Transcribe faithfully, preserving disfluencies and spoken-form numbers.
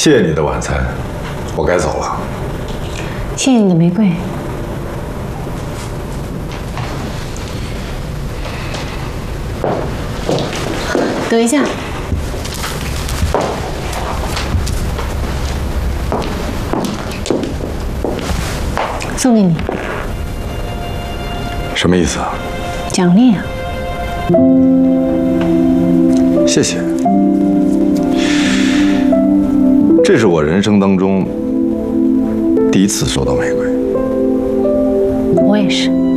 谢谢你的晚餐，我该走了。 谢谢你的玫瑰。等一下。 送给你， 什么意思啊？ 奖励啊！ 谢谢，这是我人生当中第一次收到玫瑰。 我也是。